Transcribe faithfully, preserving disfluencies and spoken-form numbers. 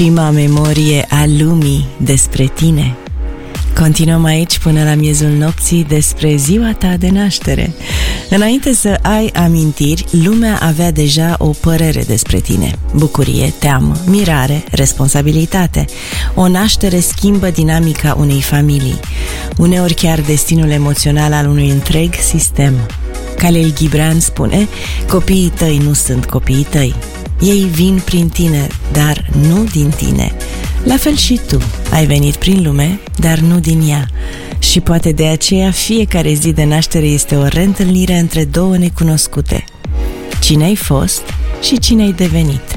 prima memorie a lumii despre tine. Continuăm aici până la miezul nopții despre ziua ta de naștere. Înainte să ai amintiri, lumea avea deja o părere despre tine. Bucurie, teamă, mirare, responsabilitate. O naștere schimbă dinamica unei familii, uneori chiar destinul emoțional al unui întreg sistem. Khalil Gibran spune: copiii tăi nu sunt copiii tăi. Ei vin prin tine, dar nu din tine. La fel și tu, ai venit prin lume, dar nu din ea. Și poate de aceea fiecare zi de naștere este o reîntâlnire între două necunoscute. Cine ai fost și cine ai devenit.